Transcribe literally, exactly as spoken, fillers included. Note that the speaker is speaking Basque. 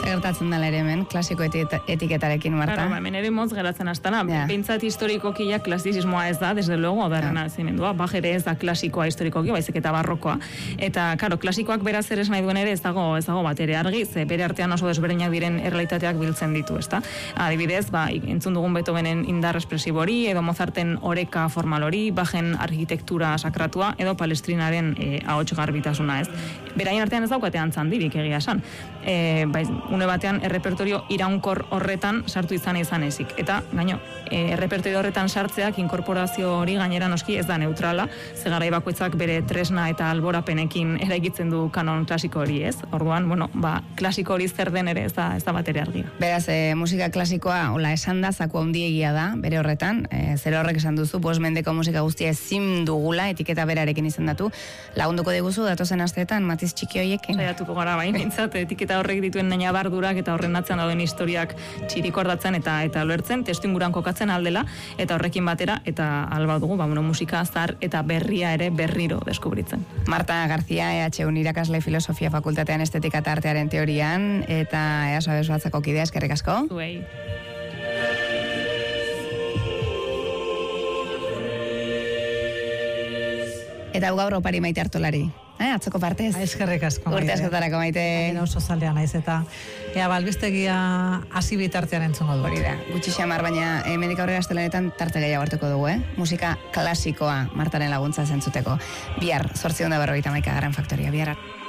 Gertatzen dela ere hemen, klasiko etiketarekin, Marta. Claro, hemen ere motz geratzen astana. Yeah. Pentsat historikokia klasizismoa ez da, desde luego, odarrena yeah. zimendua. Bach ere ez da klasikoa historikoki, baizik eta barrokoa. Eta, karo, klasikoak beraz ere nahi duen ere ez dago, ez dago bat ere argi, ze bere artean oso desberdinak diren errealitateak biltzen ditu, ezta? Adibidez, ba, entzun dugun Beethovenen indar espresibo hori, edo Mozarten oreka formal hori, Bachen arkitektura sakratua, edo Palestrinaren e, ahots garbitasuna, ez? Beraien artean ez daukate antzandirik egia esan. E, bai, une batean errepertorio iraunkor horretan sartu izan izan ezik. Eta, gaino, e, errepertorio horretan sartzeak inkorporazio hori gainera noski ez da neutrala, ze garai bakoitzak bere tresna eta alborapenekin eraikitzen du kanon klasiko hori, ez? Orduan, bueno, ba, klasiko hori zer den ere ez da, ez da bat ere argia. Beraz, e, musika klasikoa, hola, esan da, zaku handiegia da, bere horretan, e, zer horrek esan duzu, bost mendeko musika guztia ezin dugula, etiketa berarekin izendatu, lagunduko diguzu, datozen asteetan, matiz txiki hoiekin. Saiatuko gara bain, mintzat, etiketa horrek dituen naina bardurak eta horren atzen dauden historiak txirikordatzen eta eta ulertzen, testu inguruan kokatzen aldela, eta horrekin batera, eta alba dugu, ba, bueno, musika zahar eta berria ere berriro deskubritzen. Marta García, E H U irakasle filosofia fakultatean estetika eta artearen teorian, eta E A S A batzako kidea, eskerrik asko. Zuei. Eta hau gaur opari Maite Artolari. Eh, atzoko partez. Eskerrik asko. Urte askotarako Maite. Eta oso zaldea naiz eta ea balbistegia hasi bitartean entzungo du. Hori da. Gutxi xamar, baina hemendik aurrera astelehenetan tarte gehiago hartuko dugu, eh? Musika klasikoa Martaren laguntza zentzuteko. Bihar, zortziehun eta berrogeita hamaika Gran Faktoria. Bihar.